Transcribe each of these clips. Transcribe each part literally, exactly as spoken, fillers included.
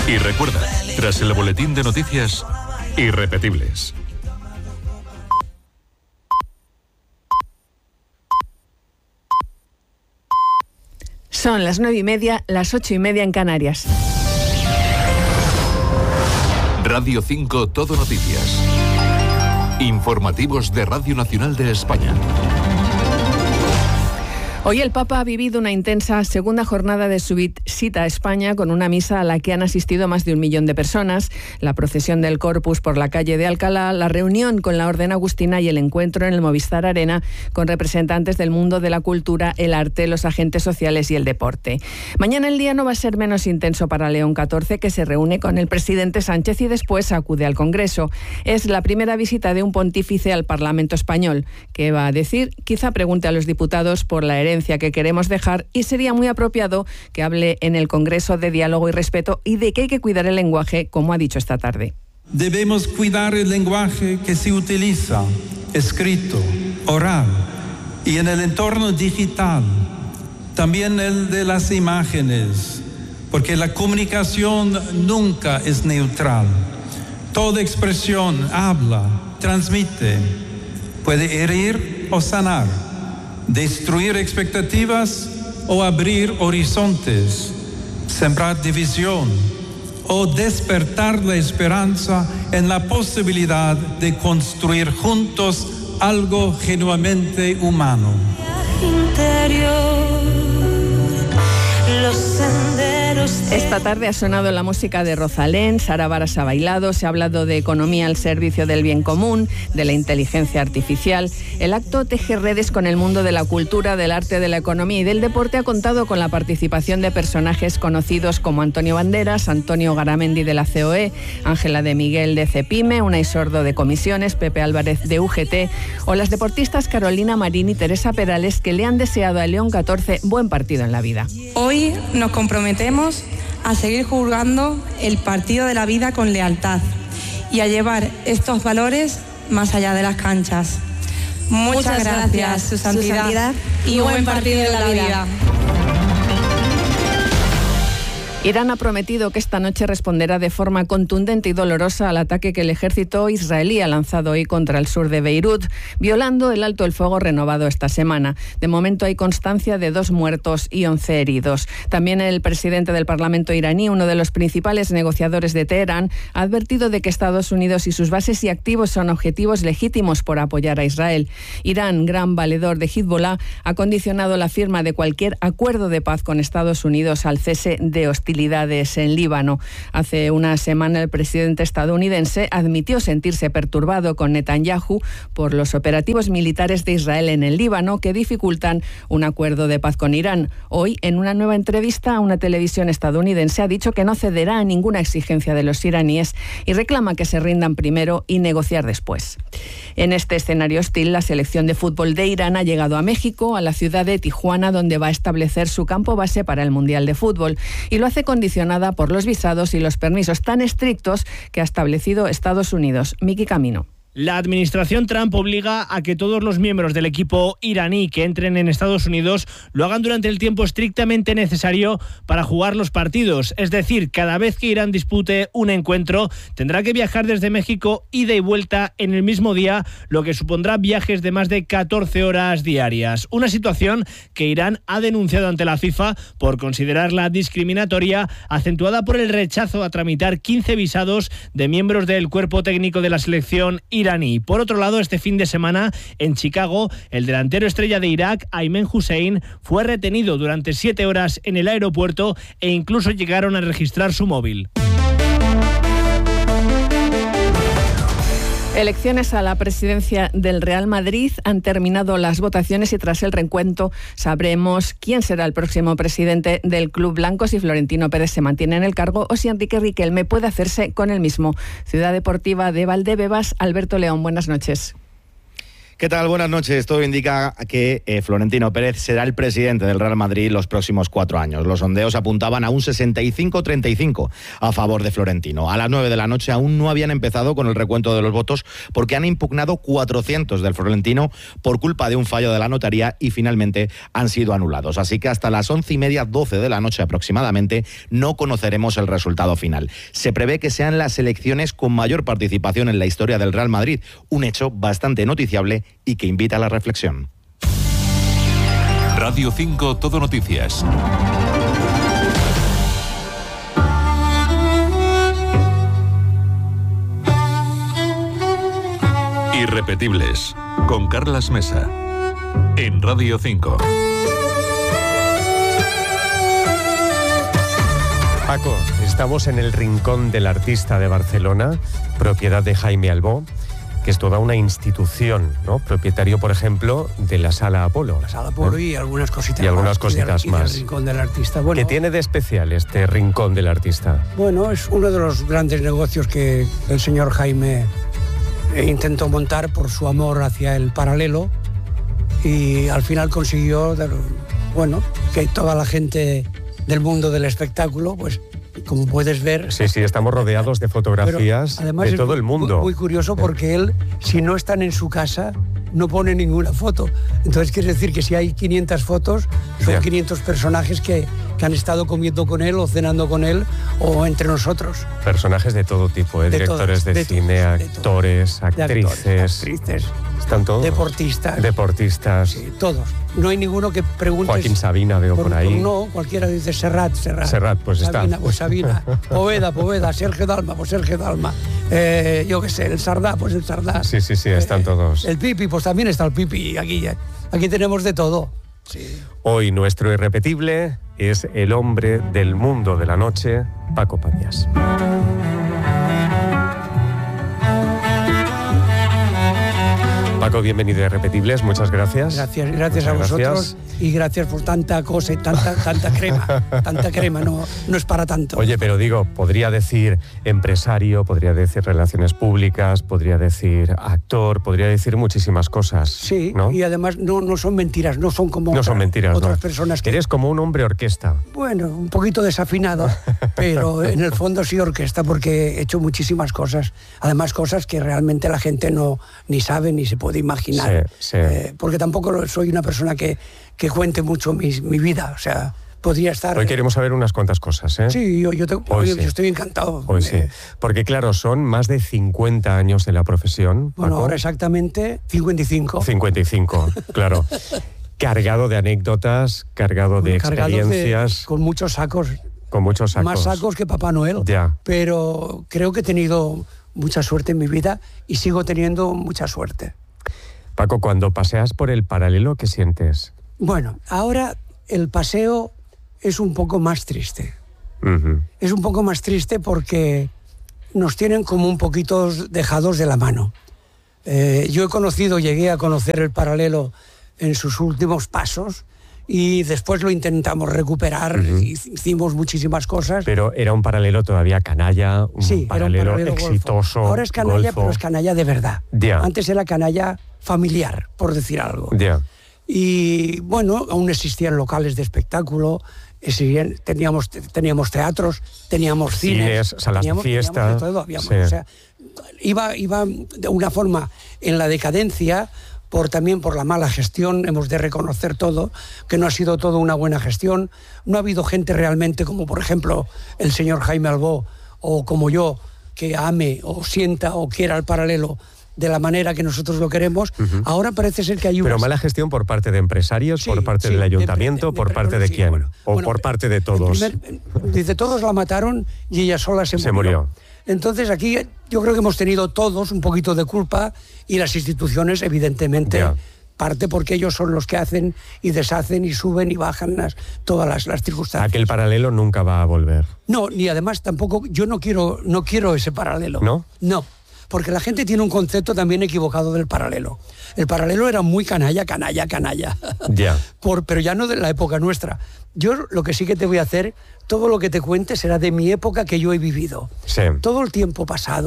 Y recuerda, tras el boletín de noticias, irrepetibles. Son las nueve y media, las ocho y media en Canarias. Radio cinco Todo Noticias. Informativos de Radio Nacional de España. Hoy el Papa ha vivido una intensa segunda jornada de su visita a España con una misa a la que han asistido más de un millón de personas, la procesión del Corpus por la calle de Alcalá, la reunión con la Orden Agustina y el encuentro en el Movistar Arena con representantes del mundo de la cultura, el arte, los agentes sociales y el deporte. Mañana el día no va a ser menos intenso para León catorce, que se reúne con el presidente Sánchez y después acude al Congreso. Es la primera visita de un pontífice al Parlamento español. ¿Qué va a decir? Quizá pregunte a los diputados por la herencia que queremos dejar, y sería muy apropiado que hable en el Congreso de diálogo y respeto y de que hay que cuidar el lenguaje, como ha dicho esta tarde. Debemos cuidar el lenguaje que se utiliza, escrito, oral y en el entorno digital, también el de las imágenes, porque la comunicación nunca es neutral. Toda expresión habla, transmite, puede herir o sanar, destruir expectativas o abrir horizontes, sembrar división o despertar la esperanza en la posibilidad de construir juntos algo genuinamente humano. Interior, los senderos. Esta tarde ha sonado la música de Rosalén, Sara Varas ha bailado, se ha hablado de economía al servicio del bien común, de la inteligencia artificial. El acto teje redes con el mundo de la cultura, del arte, de la economía y del deporte. Ha contado con la participación de personajes conocidos como Antonio Banderas, Antonio Garamendi de la C O E, Ángela de Miguel de Cepime, Unai Sordo de Comisiones, Pepe Álvarez de U G T o las deportistas Carolina Marín y Teresa Perales, que le han deseado a León catorce buen partido en la vida. Hoy nos comprometemos a seguir jugando el partido de la vida con lealtad y a llevar estos valores más allá de las canchas. Muchas, Muchas gracias, gracias su, santidad, su santidad y buen partido de la vida. Irán ha prometido que esta noche responderá de forma contundente y dolorosa al ataque que el ejército israelí ha lanzado hoy contra el sur de Beirut, violando el alto el fuego renovado esta semana. De momento hay constancia de dos muertos y once heridos. También el presidente del Parlamento iraní, uno de los principales negociadores de Teherán, ha advertido de que Estados Unidos y sus bases y activos son objetivos legítimos por apoyar a Israel. Irán, gran valedor de Hezbollah, ha condicionado la firma de cualquier acuerdo de paz con Estados Unidos al cese de hostilidades en Líbano. Hace una semana el presidente estadounidense admitió sentirse perturbado con Netanyahu por los operativos militares de Israel en el Líbano que dificultan un acuerdo de paz con Irán. Hoy, en una nueva entrevista a una televisión estadounidense, ha dicho que no cederá a ninguna exigencia de los iraníes y reclama que se rindan primero y negociar después. En este escenario hostil, la selección de fútbol de Irán ha llegado a México, a la ciudad de Tijuana, donde va a establecer su campo base para el Mundial de Fútbol, y lo hace condicionada por los visados y los permisos tan estrictos que ha establecido Estados Unidos. Miki Camino. La administración Trump obliga a que todos los miembros del equipo iraní que entren en Estados Unidos lo hagan durante el tiempo estrictamente necesario para jugar los partidos. Es decir, cada vez que Irán dispute un encuentro, tendrá que viajar desde México ida y vuelta en el mismo día, lo que supondrá viajes de más de catorce horas diarias. Una situación que Irán ha denunciado ante la FIFA por considerarla discriminatoria, acentuada por el rechazo a tramitar quince visados de miembros del cuerpo técnico de la selección iraní. Por otro lado, este fin de semana, en Chicago, el delantero estrella de Irak, Aymen Hussein, fue retenido durante siete horas en el aeropuerto e incluso llegaron a registrar su móvil. Elecciones a la presidencia del Real Madrid. Han terminado las votaciones y tras el recuento sabremos quién será el próximo presidente del club blanco, si Florentino Pérez se mantiene en el cargo o si Enrique Riquelme puede hacerse con el mismo. Ciudad Deportiva de Valdebebas, Alberto León, buenas noches. ¿Qué tal? Buenas noches. Todo indica que eh, Florentino Pérez será el presidente del Real Madrid los próximos cuatro años. Los sondeos apuntaban a un sesenta y cinco treinta y cinco a favor de Florentino. A las nueve de la noche aún no habían empezado con el recuento de los votos porque han impugnado cuatrocientos del Florentino por culpa de un fallo de la notaría y finalmente han sido anulados. Así que hasta las once y media, doce de la noche aproximadamente, no conoceremos el resultado final. Se prevé que sean las elecciones con mayor participación en la historia del Real Madrid, un hecho bastante noticiable y que invita a la reflexión. Radio cinco Todo Noticias. Irrepetibles, con Carlas Mesa, en Radio cinco. Paco, estamos en el Rincón del Artista de Barcelona, propiedad de Jaime Albó, que es toda una institución, ¿no? Propietario, por ejemplo, de la Sala Apolo. La Sala Apolo, ¿eh? y algunas cositas y algunas más. cositas y más. Y del Rincón del Artista. Bueno, ¿qué tiene de especial este Rincón del Artista? Bueno, es uno de los grandes negocios que el señor Jaime intentó montar por su amor hacia el paralelo y al final consiguió, bueno, que toda la gente del mundo del espectáculo, pues como puedes ver... Sí, sí, estamos rodeados de fotografías de todo el mundo. Muy, muy curioso porque él, si no están en su casa, no pone ninguna foto. Entonces quiere decir que si hay quinientas fotos, son yeah. quinientos personajes que, que han estado comiendo con él o cenando con él o entre nosotros. Personajes de todo tipo, ¿eh? de directores todos, de, de cine, todos, actores, de actrices, actores, actrices, están todos. Deportistas. Deportistas. Sí, todos. No hay ninguno que pregunte. Joaquín Sabina veo por, por ahí. No, cualquiera dice Serrat, Serrat. Serrat, pues Sabina, está. Pues Sabina. Poveda, Poveda, Sergio Dalma, pues Sergio Dalma. Eh, yo qué sé, el Sardá, pues el Sardá. Sí, sí, sí, están eh, todos. El Pipi, pues también está el Pipi. Aquí, aquí tenemos de todo. Sí. Hoy nuestro irrepetible es el hombre del mundo de la noche, Paco Panias. Paco, bienvenido a Irrepetibles, muchas gracias. Gracias, gracias a vosotros gracias. Y gracias por tanta cosa y tanta, tanta crema, tanta crema, no, no es para tanto. Oye, pero digo, podría decir empresario, podría decir relaciones públicas, podría decir actor, podría decir muchísimas cosas. Sí, ¿no? Y además no, no son mentiras, no son como no otra, son mentiras, otras no. personas que... Eres como un hombre orquesta. Bueno, un poquito desafinado, pero en el fondo sí orquesta porque he hecho muchísimas cosas, además cosas que realmente la gente no ni sabe ni se puede imaginar, sí, sí. Eh, porque tampoco soy una persona que, que cuente mucho mi, mi vida, o sea, podría estar... Hoy queremos saber unas cuantas cosas, ¿eh? Sí, yo, yo, te, Hoy yo, sí. yo estoy encantado. Hoy sí, porque claro, son más de cincuenta años de la profesión. Bueno, Paco. ahora exactamente cincuenta y cinco. cincuenta y cinco, claro. Cargado de anécdotas, cargado de Cargados experiencias. De, con muchos sacos. Con muchos sacos. Más sacos que Papá Noel. Ya. Pero creo que he tenido mucha suerte en mi vida y sigo teniendo mucha suerte. Paco, cuando paseas por el paralelo, ¿qué sientes? Bueno, ahora el paseo es un poco más triste. Uh-huh. Es un poco más triste porque nos tienen como un poquito dejados de la mano. Eh, yo he conocido, llegué a conocer el paralelo en sus últimos pasos y después lo intentamos recuperar, uh-huh. hicimos muchísimas cosas. Pero era un paralelo todavía canalla, un, sí, paralelo, era un paralelo exitoso. Golfo. Ahora es canalla, golfo. Pero es canalla de verdad. Yeah. Antes era canalla familiar, por decir algo. Yeah. Y bueno, aún existían locales de espectáculo, existían, teníamos, teníamos teatros, teníamos cines, cines salas teníamos, de fiesta. Teníamos de todo, habíamos, Sí. o sea, iba, iba de una forma en la decadencia, por también por la mala gestión, hemos de reconocer todo, que no ha sido todo una buena gestión, no ha habido gente realmente como por ejemplo el señor Jaime Albó o como yo, que ame o sienta o quiera el paralelo de la manera que nosotros lo queremos. Uh-huh. Ahora parece ser que hay unas... Pero mala gestión por parte de empresarios, sí, por parte sí, del ayuntamiento, de, de, de, por parte de sí, quién, bueno, o bueno, por parte de todos. Primer, dice, todos la mataron y ella sola se, se murió. murió. Entonces aquí yo creo que hemos tenido todos un poquito de culpa y las instituciones evidentemente yeah. parte porque ellos son los que hacen y deshacen y suben y bajan las, todas las, las circunstancias. Aquel paralelo nunca va a volver. No, ni además tampoco, yo no quiero, no quiero ese paralelo. ¿No? No. Porque la gente tiene un concepto también equivocado del paralelo. El paralelo era muy canalla, canalla, canalla. Ya. Por, pero ya no de la época nuestra. Yo lo que sí que te voy a hacer, todo lo que te cuente será de mi época que yo he vivido. Sí. Todo el tiempo pasado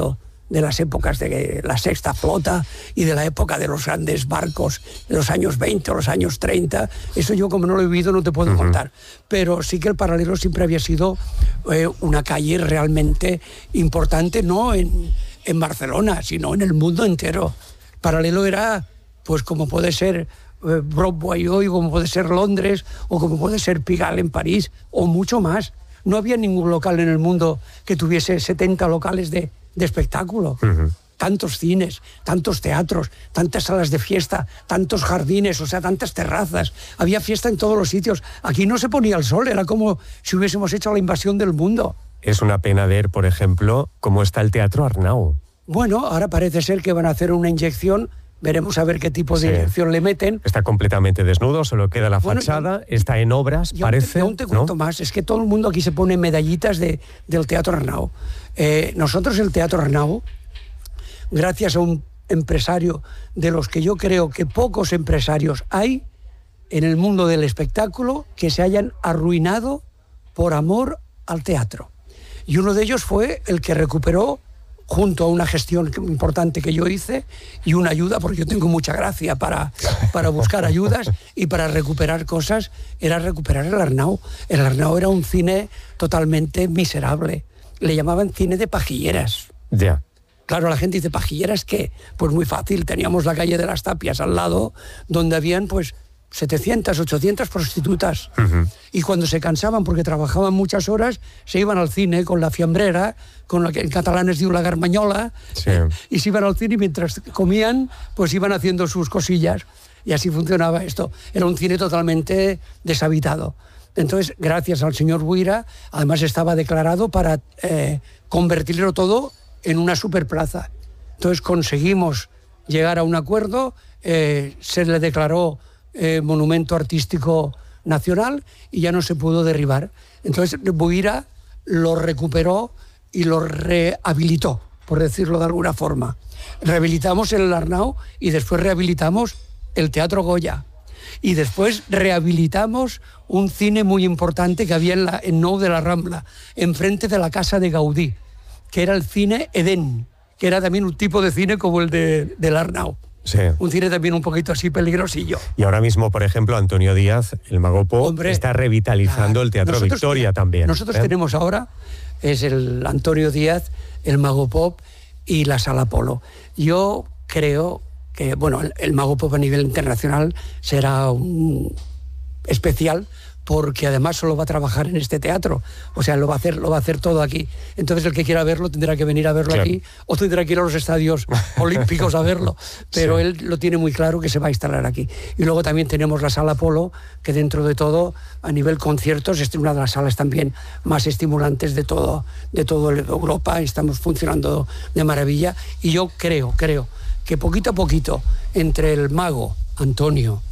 de las épocas de la Sexta Flota y de la época de los grandes barcos de los años veinte o los años treinta. Eso yo, como no lo he vivido, no te puedo uh-huh. contar. Pero sí que el Paralelo siempre había sido eh, una calle realmente importante, no en, en Barcelona, sino en el mundo entero. Paralelo era, pues como puede ser eh, Broadway hoy, como puede ser Londres, o como puede ser Pigalle en París, o mucho más. No había ningún local en el mundo que tuviese setenta locales de de espectáculo, uh-huh. tantos cines, tantos teatros, tantas salas de fiesta, tantos jardines, o sea, tantas terrazas, había fiesta en todos los sitios. Aquí no se ponía el sol, era como si hubiésemos hecho la invasión del mundo. Es una pena ver, por ejemplo, cómo está el Teatro Arnau. Bueno, ahora parece ser que van a hacer una inyección. Veremos a ver qué tipo de sí. inyección le meten. Está completamente desnudo, solo queda la bueno, fachada, yo, está en obras, yo parece. Yo aún te cuento ¿no? más, es que todo el mundo aquí se pone medallitas de, del Teatro Arnau. Eh, nosotros el Teatro Arnau, gracias a un empresario de los que yo creo que pocos empresarios hay en el mundo del espectáculo que se hayan arruinado por amor al teatro. Y uno de ellos fue el que recuperó, junto a una gestión importante que yo hice y una ayuda, porque yo tengo mucha gracia para, para buscar ayudas y para recuperar cosas, era recuperar el Arnau. El Arnau era un cine totalmente miserable. Le llamaban cine de pajilleras. Ya. Yeah. Claro, la gente dice, ¿pajilleras qué? Pues muy fácil, teníamos la calle de las Tapias al lado, donde habían pues setecientas, ochocientas prostitutas. Uh-huh. Y cuando se cansaban porque trabajaban muchas horas, se iban al cine con la fiambrera, con lo que en catalán es diu la garmanyola, sí. y se iban al cine y mientras comían, pues iban haciendo sus cosillas. Y así funcionaba esto. Era un cine totalmente deshabitado. Entonces, gracias al señor Buira, además estaba declarado para eh, convertirlo todo en una superplaza. Entonces conseguimos llegar a un acuerdo, eh, se le declaró Eh, monumento artístico nacional y ya no se pudo derribar. Entonces Buira lo recuperó y lo rehabilitó, por decirlo de alguna forma. Rehabilitamos el Arnau y después rehabilitamos el Teatro Goya. Y después rehabilitamos un cine muy importante que había en, la, en Nou de la Rambla, enfrente de la casa de Gaudí, que era el cine Edén, que era también un tipo de cine como el de, del Arnau. Sí. Un cine también un poquito así peligrosillo. Y ahora mismo, por ejemplo, Antonio Díaz, el Mago Pop, Hombre, está revitalizando ah, el Teatro nosotros, Victoria también. Nosotros ¿eh? tenemos ahora, es el Antonio Díaz, el Mago Pop y la Sala Polo. Yo creo que, bueno, el, el Mago Pop a nivel internacional será un especial, porque además solo va a trabajar en este teatro, o sea, lo va a hacer, lo va a hacer todo aquí. Entonces el que quiera verlo tendrá que venir a verlo claro. aquí, o tendrá que ir a los estadios olímpicos a verlo, pero sí. él lo tiene muy claro que se va a instalar aquí. Y luego también tenemos la Sala Polo, que dentro de todo, a nivel conciertos, es una de las salas también más estimulantes de todo, de toda Europa, estamos funcionando de maravilla, y yo creo, creo, que poquito a poquito, entre el Mago, Antonio,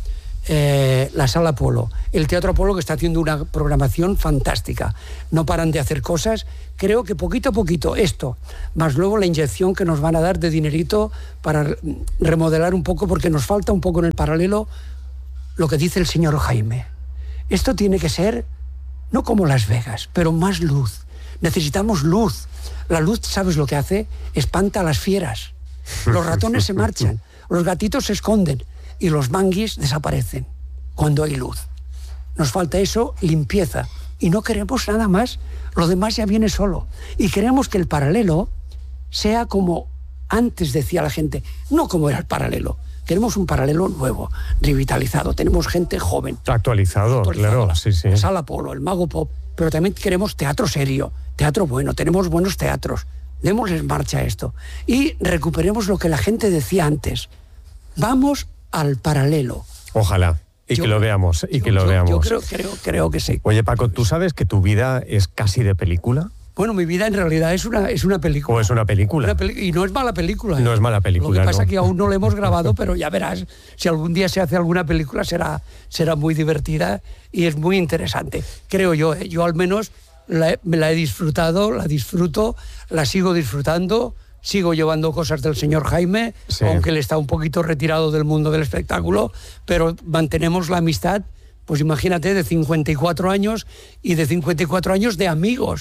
Eh, la Sala Polo, el Teatro Apolo, que está haciendo una programación fantástica, no paran de hacer cosas, creo que poquito a poquito esto, más luego la inyección que nos van a dar de dinerito para remodelar un poco, porque nos falta un poco en el Paralelo lo que dice el señor Jaime. Esto tiene que ser no como Las Vegas, pero más luz. Necesitamos luz. La luz, ¿sabes lo que hace? Espanta a las fieras. Los ratones se marchan, los gatitos se esconden y los manguis desaparecen cuando hay luz. Nos falta eso, limpieza. Y no queremos nada más, lo demás ya viene solo. Y queremos que el Paralelo sea como antes decía la gente, no como era el Paralelo. Queremos un Paralelo nuevo, revitalizado. Tenemos gente joven. Actualizado, actualizado claro, sí, sí. Sala Polo, el Mago Pop. Pero también queremos teatro serio, teatro bueno. Tenemos buenos teatros. Démosles marcha a esto. Y recuperemos lo que la gente decía antes. Vamos al Paralelo. Ojalá, y yo, que lo veamos, y yo, que lo yo, veamos. Yo creo, creo, creo que sí. Oye, Paco, ¿tú sabes que tu vida es casi de película? Bueno, mi vida en realidad es una, es una película. ¿O es una película? Una peli- y no es mala película. ¿eh? No es mala película, Lo que pasa es no. que aún no la hemos grabado, pero ya verás, si algún día se hace alguna película será, será muy divertida y es muy interesante. Creo yo, ¿eh? Yo al menos la he, me la he disfrutado, la disfruto, la sigo disfrutando. Sigo llevando cosas del señor Jaime, sí. aunque él está un poquito retirado del mundo del espectáculo, pero mantenemos la amistad, pues imagínate, de cincuenta y cuatro años y de cincuenta y cuatro años de amigos.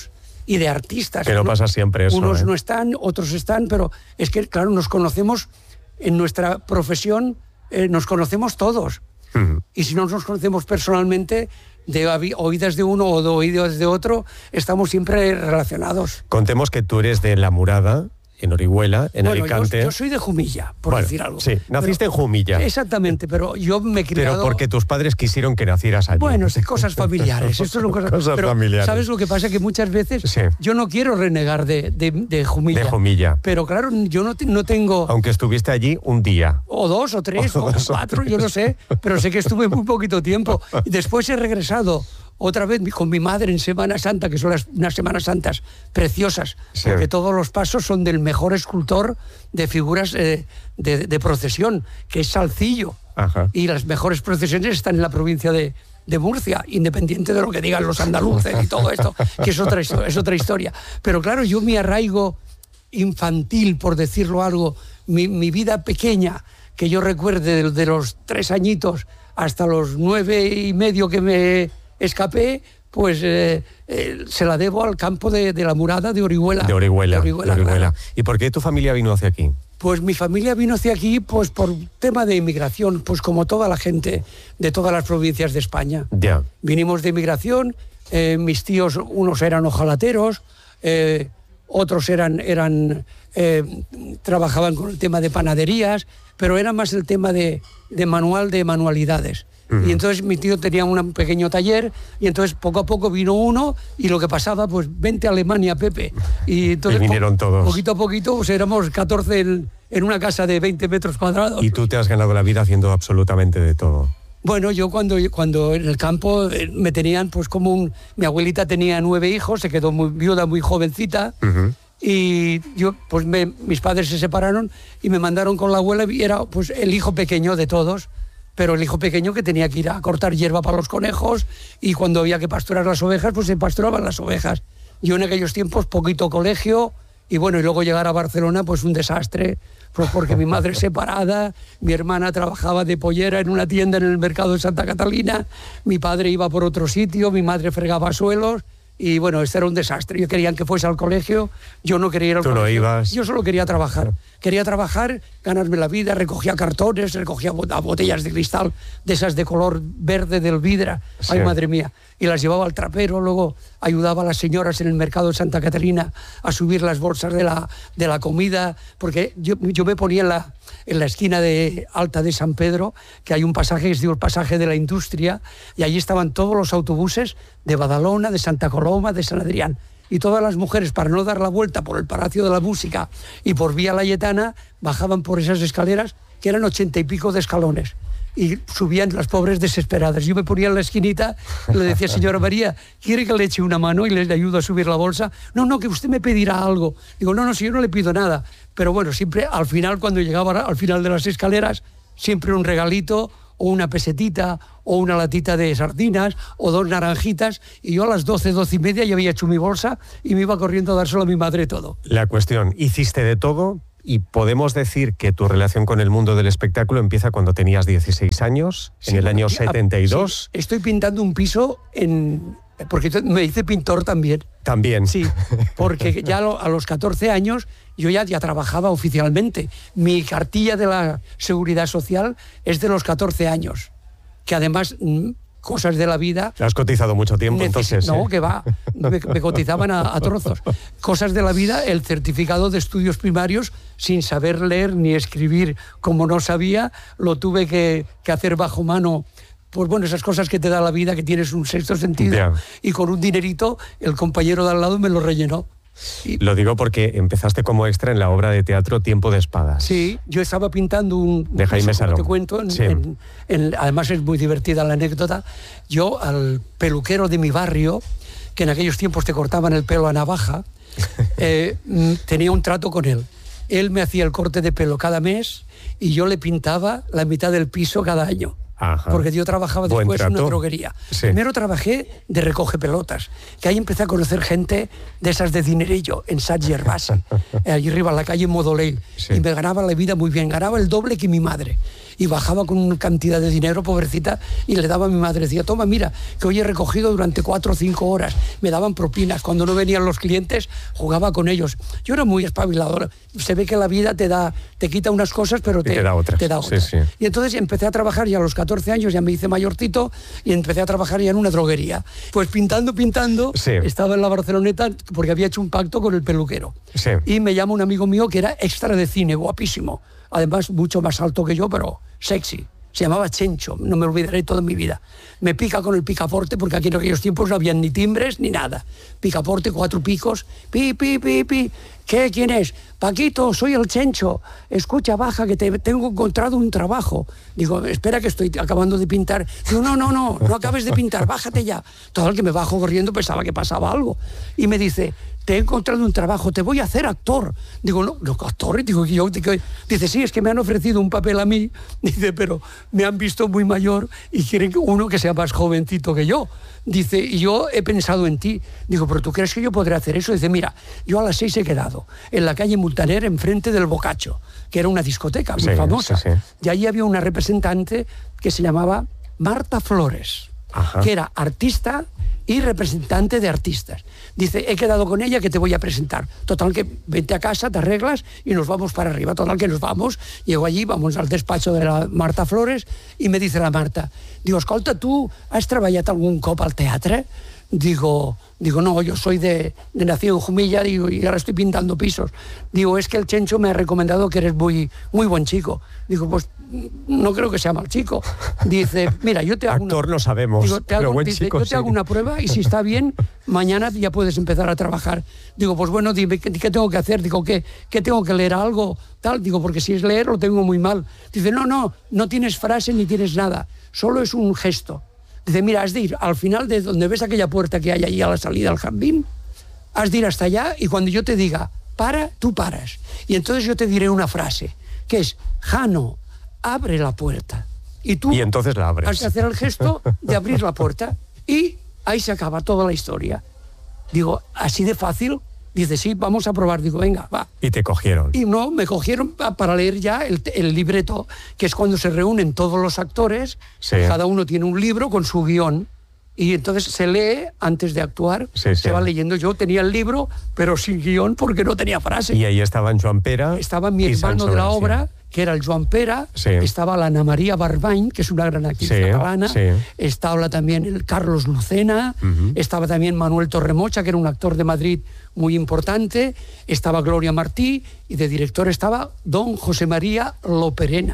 y de artistas. Que no pasa siempre eso. Unos ¿eh? no están, otros están, pero es que, claro, nos conocemos en nuestra profesión, eh, nos conocemos todos. Uh-huh. Y si no nos conocemos personalmente, de oídas de uno o de oídas de otro, estamos siempre relacionados. Contemos que tú eres de La Murada, en Orihuela, en bueno, Alicante. Yo, yo soy de Jumilla, por bueno, decir algo. Sí, naciste pero, en Jumilla. Exactamente, pero yo me he criado... Pero porque tus padres quisieron que nacieras allí. Bueno, sí, cosas familiares. Esto son cosas, cosas pero, familiares. ¿sabes lo que pasa? Que muchas veces sí. yo no quiero renegar de, de, de Jumilla. De Jumilla. Pero claro, yo no, no tengo... Aunque estuviste allí un día. O dos, o tres, o, o cuatro, yo no sé. Pero sé que estuve muy poquito tiempo. Y después he regresado otra vez con mi madre en Semana Santa, que son las, unas Semanas Santas preciosas, sí. porque todos los pasos son del mejor escultor de figuras eh, de, de procesión, que es Salcillo. Ajá. Y las mejores procesiones están en la provincia de, de Murcia, independiente de lo que digan los andaluces y todo esto, que es otra, es otra historia. Pero claro, yo mi arraigo infantil, por decirlo algo, mi, mi vida pequeña, que yo recuerde de, de los tres añitos hasta los nueve y medio que me escapé, pues eh, eh, se la debo al campo de, de La Murada de Orihuela. De Orihuela, de Orihuela, de Orihuela. Claro. ¿Y por qué tu familia vino hacia aquí? Pues mi familia vino hacia aquí pues por tema de inmigración, pues como toda la gente de todas las provincias de España. Ya. Vinimos de inmigración, eh, mis tíos, unos eran hojalateros, eh, otros eran, eran eh, trabajaban con el tema de panaderías, pero era más el tema de, de manual de manualidades. Uh-huh. Y entonces mi tío tenía un pequeño taller y entonces poco a poco vino uno y lo que pasaba, pues vente a Alemania, Pepe. Y entonces y vinieron po- todos. Poquito a poquito, pues éramos catorce en, en una casa de veinte metros cuadrados. Y tú te has ganado la vida haciendo absolutamente de todo. Bueno, yo cuando, cuando en el campo me tenían pues como un... Mi abuelita tenía nueve hijos, se quedó muy viuda muy jovencita. Uh-huh. Y yo, pues me, mis padres se separaron y me mandaron con la abuela y era pues el hijo pequeño de todos. Pero el hijo pequeño que tenía que ir a cortar hierba para los conejos y cuando había que pasturar las ovejas, pues se pasturaban las ovejas. Yo en aquellos tiempos poquito colegio y bueno, y luego llegar a Barcelona, pues un desastre, pues porque mi madre separada, mi hermana trabajaba de pollera en una tienda en el mercado de Santa Catalina, mi padre iba por otro sitio, mi madre fregaba suelos. Y bueno, este era un desastre. Yo querían que fuese al colegio, yo no quería ir al Tú colegio. no ibas. Yo solo quería trabajar. Quería trabajar, ganarme la vida, recogía cartones, recogía botellas de cristal, de esas de color verde del vidra. Sí. Ay, madre mía. Y las llevaba al trapero, luego ayudaba a las señoras en el mercado de Santa Catalina a subir las bolsas de la, de la comida, porque yo, yo me ponía en la, en la esquina de Alta de San Pedro, que hay un pasaje que es el pasaje de la industria, y allí estaban todos los autobuses de Badalona, de Santa Coloma, de San Adrián. Y todas las mujeres, para no dar la vuelta por el Palacio de la Música y por Vía Layetana, bajaban por esas escaleras, que eran ochenta y pico de escalones. Y subían las pobres desesperadas. Yo me ponía en la esquinita y le decía, señora María, ¿quiere que le eche una mano y le ayudo a subir la bolsa? No, no, que usted me pedirá algo. Digo, no, no, si yo no le pido nada. Pero bueno, siempre al final, cuando llegaba al final de las escaleras, siempre un regalito o una pesetita o una latita de sardinas o dos naranjitas, y yo a las doce, doce y media ya había hecho mi bolsa y me iba corriendo a dárselo a mi madre todo. La cuestión, hiciste de todo y podemos decir que tu relación con el mundo del espectáculo empieza cuando tenías dieciséis años, sí, en el año setenta y dos. Sí, estoy pintando un piso en... porque me hice pintor también. También. Sí, porque ya a los catorce años yo ya, ya trabajaba oficialmente. Mi cartilla de la Seguridad Social es de los catorce años, que además... cosas de la vida... Has cotizado mucho tiempo, neces- entonces. No, ¿eh? que va, me, me cotizaban a, a trozos. Cosas de la vida, el certificado de estudios primarios, sin saber leer ni escribir como no sabía, lo tuve que, que hacer bajo mano. Pues bueno, esas cosas que te da la vida, que tienes un sexto sentido. Yeah. Y con un dinerito, el compañero de al lado me lo rellenó. Y lo digo porque empezaste como extra en la obra de teatro Tiempo de Espadas. Sí, yo estaba pintando un... De Jaime Salom. Te cuento, en, sí. en, en, además es muy divertida la anécdota. Yo al peluquero de mi barrio, que en aquellos tiempos te cortaban el pelo a navaja, eh, tenía un trato con él. Él me hacía el corte de pelo cada mes y yo le pintaba la mitad del piso cada año. Ajá. Porque yo trabajaba después en una droguería. Sí. Primero trabajé de recoge pelotas, que ahí empecé a conocer gente de esas de dinerillo, en Sant Gervasi, allí arriba en la calle Modoleil, sí. Y me ganaba la vida muy bien, ganaba el doble que mi madre. y bajaba con una cantidad de dinero, pobrecita, y le daba a mi madre, decía, toma, mira, que hoy he recogido durante cuatro o cinco horas, me daban propinas, cuando no venían los clientes, jugaba con ellos. Yo era muy espabilador, se ve que la vida te da, te quita unas cosas, pero te, te da otras. Te da otras. Sí, sí. Y entonces empecé a trabajar ya a los catorce años, ya me hice mayorcito, y empecé a trabajar ya en una droguería. Pues pintando, pintando, sí. estaba en la Barceloneta, porque había hecho un pacto con el peluquero. Sí. Y me llama un amigo mío que era extra de cine, guapísimo. Además, mucho más alto que yo, pero sexy. Se llamaba Chencho, no me olvidaré toda mi vida. Me pica con el picaporte, porque aquí en aquellos tiempos no habían ni timbres ni nada. Picaporte, cuatro picos, pi, pi, pi, pi. ¿Qué? ¿Quién es? Paquito, soy el Chencho. Escucha, baja, que te tengo encontrado un trabajo. Digo, espera que estoy acabando de pintar. Digo, no, no, no, no acabes de pintar, bájate ya. Todo el que me bajo corriendo pensaba que pasaba algo. Y me dice, te he encontrado un trabajo, te voy a hacer actor. Digo, no, no, actor. Digo, yo, digo, dice, sí, es que me han ofrecido un papel a mí. Dice, pero me han visto muy mayor y quieren uno que sea más jovencito que yo. Dice, y yo he pensado en ti. Digo, pero ¿tú crees que yo podré hacer eso? Dice, mira, yo a las seis he quedado en la calle Multaner, enfrente del Bocacho, que era una discoteca muy sí, famosa. Sí, sí. Y allí había una representante que se llamaba Marta Flores, Ajá. que era artista y representante de artistas. Dice, he quedado con ella que te voy a presentar. Total, que vete a casa, te arreglas y nos vamos para arriba. Total, que nos vamos. Llego allí, vamos al despacho de la Marta Flores y me dice la Marta, digo, escolta, tu has treballat algun cop al teatre? Digo, digo, no, yo soy de, de nacido en Jumilla, digo, y ahora estoy pintando pisos. Digo, es que el Chencho me ha recomendado que eres muy, muy buen chico. Digo, pues no creo que sea mal chico. Dice, mira, yo te hago Actor una, no sabemos, digo, te hago, pero buen dice, chico, yo te sí. hago una prueba y si está bien, mañana ya puedes empezar a trabajar. Digo, pues bueno, dime, ¿qué, qué tengo que hacer? Digo, ¿qué, ¿qué tengo que leer algo? Tal, digo, porque si es leer lo tengo muy mal. Dice, no, no, no tienes frase ni tienes nada, solo es un gesto. Dice, mira, has de ir al final de donde ves aquella puerta que hay allí a la salida al jardín, has de ir hasta allá y cuando yo te diga, para, tú paras. Y entonces yo te diré una frase, que es, Jano, abre la puerta. Y tú y entonces la abres. has de hacer el gesto de abrir la puerta y ahí se acaba toda la historia. Digo, ¿así de fácil? Dice, sí, vamos a probar. Digo, venga, va. Y te cogieron. Y no, me cogieron para leer ya el, el libreto, que es cuando se reúnen todos los actores, sí. Cada uno tiene un libro con su guión, y entonces se lee antes de actuar, sí, sí. se va leyendo. Yo tenía el libro, pero sin guión porque no tenía frase. Y ahí estaban Joan Pera. Estaba mi hermano de la obra, que era el Joan Pera, sí. Estaba la Ana María Barbany, que es una gran actriz sí, catalana, sí. Estaba también el Carlos Lucena, uh-huh. Estaba también Manuel Torremocha, que era un actor de Madrid muy importante, estaba Gloria Martí, y de director estaba don José María Loperena.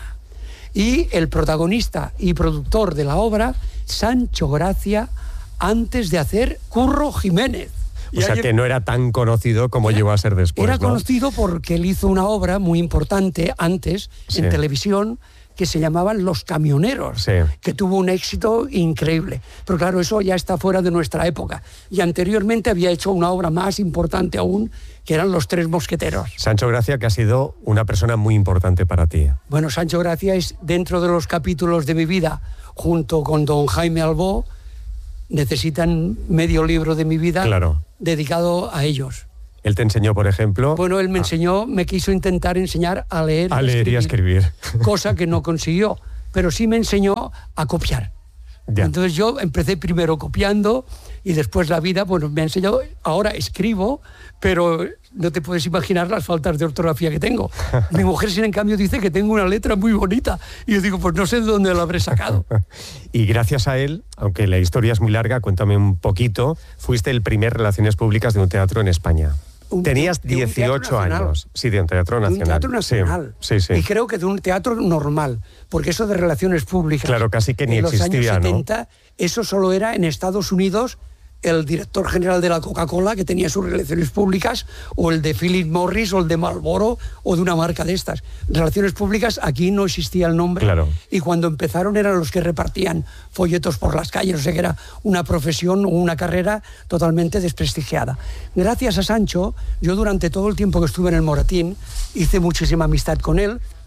Y el protagonista y productor de la obra, Sancho Gracia, antes de hacer Curro Jiménez. O sea, que no era tan conocido como era, llegó a ser después, Era ¿no? conocido porque él hizo una obra muy importante antes, sí. En televisión, que se llamaban Los Camioneros, sí. Que tuvo un éxito increíble. Pero claro, eso ya está fuera de nuestra época. Y anteriormente había hecho una obra más importante aún, que eran Los Tres Mosqueteros. Sancho Gracia, que ha sido una persona muy importante para ti. Bueno, Sancho Gracia es, dentro de los capítulos de mi vida, junto con don Jaime Albó, necesitan medio libro de mi vida, claro, dedicado a ellos. Él te enseñó, por ejemplo... Bueno, él me enseñó, me quiso intentar enseñar a leer, a leer y a escribir. Cosa que no consiguió, pero sí me enseñó a copiar. Ya. Entonces yo empecé primero copiando y después la vida, bueno, me ha enseñado, ahora escribo, pero no te puedes imaginar las faltas de ortografía que tengo. Mi mujer, sin en cambio, dice que tengo una letra muy bonita. Y yo digo, pues no sé de dónde la habré sacado. Y gracias a él, aunque la historia es muy larga, cuéntame un poquito, fuiste el primer Relaciones Públicas de un teatro en España. Un, Tenías dieciocho años. Sí, de un teatro nacional. De un teatro nacional. Sí, sí, sí. Y creo que de un teatro normal, porque eso de relaciones públicas... Claro, casi que ni en existía, los años setenta, ¿no? Eso solo era en Estados Unidos el director general de la Coca-Cola, que tenía sus relaciones públicas, o el de Philip Morris, o el de Marlboro, o de una marca de estas. Relaciones públicas, aquí no existía el nombre. Claro. Y cuando empezaron eran los que repartían folletos por las calles, o sea que era una profesión o una carrera totalmente desprestigiada. Gracias a Sancho, yo durante todo el tiempo que estuve en el Moratín, hice muchísima amistad con él,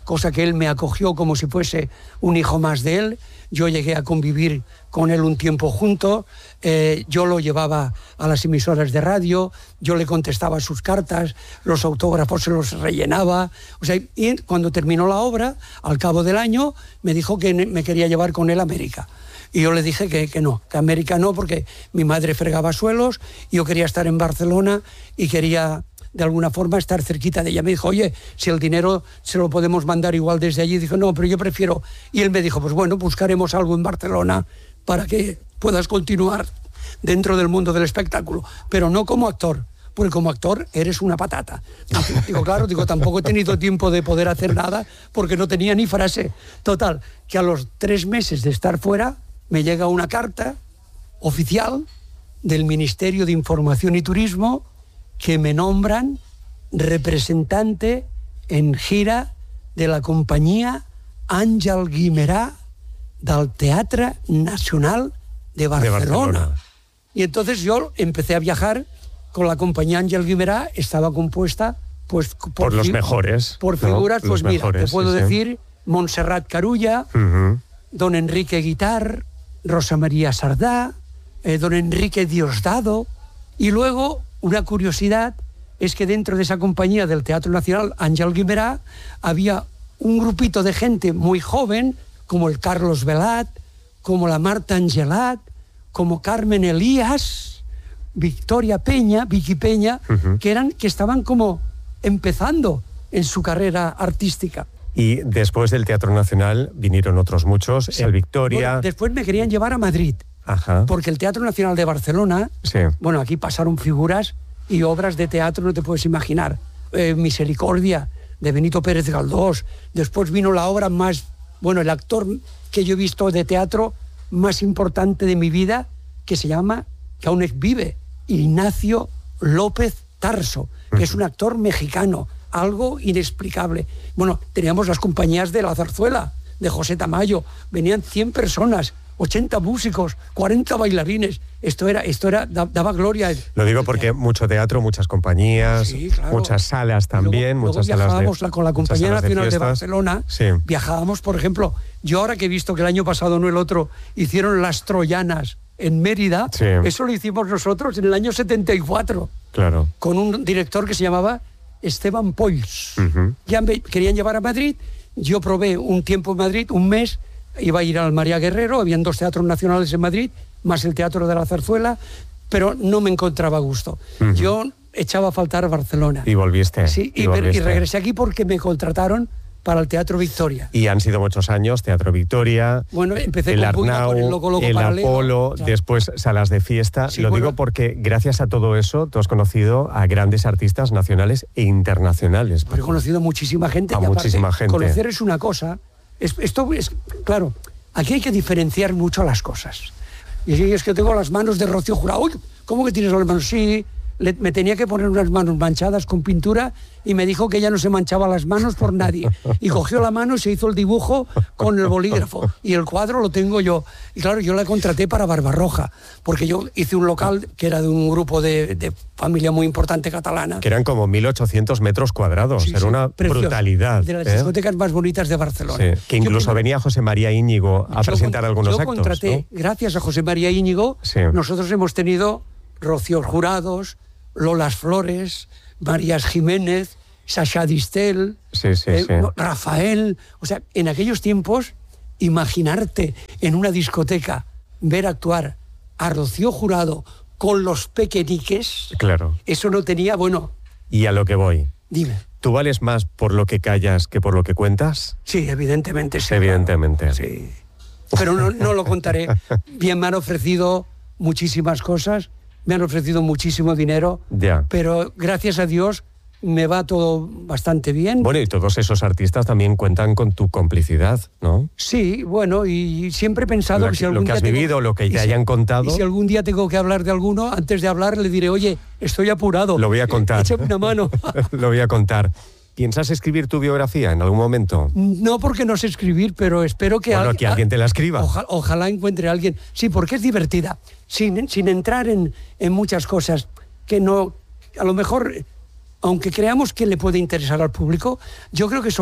cosa que él me acogió como si fuese un hijo más de él. Yo llegué a convivir con él un tiempo junto, eh, yo lo llevaba a las emisoras de radio, yo le contestaba sus cartas, los autógrafos se los rellenaba. O sea, y cuando terminó la obra, al cabo del año, me dijo que me quería llevar con él a América. Y yo le dije que, que no, que América no, porque mi madre fregaba suelos, y yo quería estar en Barcelona y quería de alguna forma estar cerquita de ella. Me dijo, oye, si el dinero se lo podemos mandar igual desde allí. Dijo, no, pero yo prefiero. Y él me dijo, pues bueno, buscaremos algo en Barcelona para que puedas continuar dentro del mundo del espectáculo, pero no como actor, porque como actor eres una patata. Digo, claro, digo, tampoco he tenido tiempo de poder hacer nada porque no tenía ni frase. Total, que a los tres meses de estar fuera me llega una carta oficial del Ministerio de Información y Turismo que me nombran representante en gira de la compañía Àngel Guimerà del Teatre Nacional de Barcelona. de Barcelona. Y entonces yo empecé a viajar con la compañía Àngel Guimerà, estaba compuesta pues por, por los mejores. Por figuras, ¿no? pues los mira, mejores, te puedo sí, decir, sí. Montserrat Carulla, uh-huh. don Enrique Guitar, Rosa María Sardá, eh, don Enrique Diosdado, y luego una curiosidad es que dentro de esa compañía del Teatro Nacional Àngel Guimerà había un grupito de gente muy joven, como el Carlos Velat, como la Marta Angelat, como Carmen Elías, Victoria Peña, Vicky Peña, uh-huh. que eran, que estaban como empezando en su carrera artística. Y después del Teatro Nacional vinieron otros muchos, sí. el Victoria... Bueno, después me querían llevar a Madrid. Ajá. Porque el Teatro Nacional de Barcelona, sí. bueno, aquí pasaron figuras y obras de teatro, no te puedes imaginar. Eh, Misericordia, de Benito Pérez Galdós. Después vino la obra más, bueno, el actor que yo he visto de teatro más importante de mi vida, que se llama, que aún vive, Ignacio López Tarso, que es un actor mexicano, algo inexplicable. Bueno, teníamos las compañías de La Zarzuela, de José Tamayo, venían cien personas, ochenta músicos, cuarenta bailarines. Esto era, esto era, daba gloria. Lo digo porque mucho teatro, muchas compañías, sí, claro. muchas salas también, luego, muchas luego viajábamos salas de, con la Compañía Nacional de, de Barcelona, sí. viajábamos, por ejemplo, yo ahora que he visto que el año pasado, no el otro, hicieron Las Troyanas en Mérida, sí. eso lo hicimos nosotros en el año setenta y cuatro, claro. con un director que se llamaba Esteban Polls. Uh-huh. Ya me querían llevar a Madrid, yo probé un tiempo en Madrid, un mes, iba a ir al María Guerrero, habían dos teatros nacionales en Madrid, más el Teatro de la Zarzuela, pero no me encontraba a gusto. Uh-huh. Yo echaba a faltar Barcelona. Y volviste. Sí, y, y, volviste. y regresé aquí porque me contrataron para el Teatro Victoria. Y han sido muchos años, Teatro Victoria, bueno, empecé el con Arnau, con el, Loco Loco el Paralelo, Apolo, claro. después salas de fiesta. Sí, Lo bueno, digo porque gracias a todo eso tú has conocido a grandes artistas nacionales e internacionales. He conocido muchísima gente. A y muchísima aparte, gente. Conocer es una cosa. Es, esto es, claro, aquí hay que diferenciar mucho las cosas. Y es que tengo las manos de Rocío Jurado. Uy, ¿cómo que tienes las manos? Sí, le, me tenía que poner unas manos manchadas con pintura y me dijo que ella no se manchaba las manos por nadie. Y cogió la mano y se hizo el dibujo con el bolígrafo. Y el cuadro lo tengo yo. Y claro, yo la contraté para Barbarroja, porque yo hice un local que era de un grupo de, de familia muy importante catalana. Que eran como mil ochocientos metros cuadrados. Sí, era sí, una precioso. brutalidad. De las ¿eh? discotecas más bonitas de Barcelona. Sí, que incluso yo, venía José María Íñigo a presentar con, algunos yo actos. Yo contraté, ¿no? gracias a José María Íñigo, sí. nosotros hemos tenido Rocío Jurados, Lolas Flores, Marías Jiménez, Sasha Distel, sí, sí, eh, sí. Rafael. O sea, en aquellos tiempos, imaginarte en una discoteca ver actuar a Rocío Jurado con los Pequeñiques, claro. eso no tenía, bueno... Y a lo que voy. Dime. ¿Tú vales más por lo que callas que por lo que cuentas? Sí, evidentemente sí. Evidentemente. Claro. Sí. Pero no, no lo contaré. Bien, me han ofrecido muchísimas cosas, me han ofrecido muchísimo dinero, ya. pero gracias a Dios me va todo bastante bien. Bueno, y todos esos artistas también cuentan con tu complicidad, ¿no? Sí, bueno, y siempre he pensado lo, que si algún lo que has día vivido, tengo, lo que te si, hayan contado... Y si algún día tengo que hablar de alguno, antes de hablar le diré, oye, estoy apurado. Lo voy a contar. Échame una mano. Lo voy a contar. ¿Piensas escribir tu biografía en algún momento? No, porque no sé escribir, pero espero que... Bueno, al, que alguien te la escriba. Oja, ojalá encuentre a alguien. Sí, porque es divertida. Sin, sin entrar en, en muchas cosas que no... A lo mejor, aunque creamos que le puede interesar al público, yo creo que son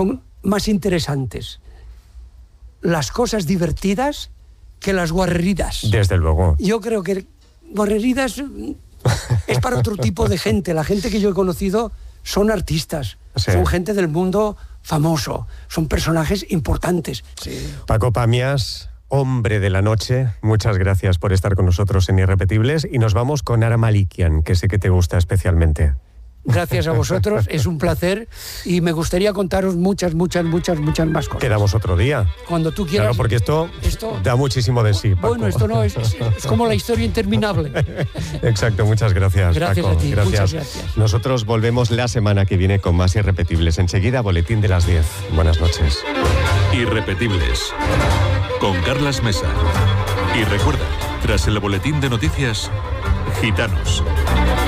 más interesantes las cosas divertidas que las guarreridas. Desde luego. Yo creo que guarreridas es para otro tipo de gente. La gente que yo he conocido son artistas, sí. Son gente del mundo famoso, son personajes importantes. Sí. Paco Pamias, hombre de la noche, muchas gracias por estar con nosotros en Irrepetibles y nos vamos con Ara Malikian, que sé que te gusta especialmente. Gracias a vosotros, es un placer y me gustaría contaros muchas, muchas, muchas, muchas más cosas. Quedamos otro día. Cuando tú quieras. Claro, porque esto, esto da muchísimo de sí, Paco. Bueno, esto no es, es, es como la historia interminable. Exacto, muchas gracias, gracias Paco. A ti, gracias. Muchas gracias. Nosotros volvemos la semana que viene con más Irrepetibles. Enseguida, boletín de las diez. Buenas noches. Irrepetibles, con Carlas Mesa. Y recuerda, tras el boletín de noticias, Gitanos.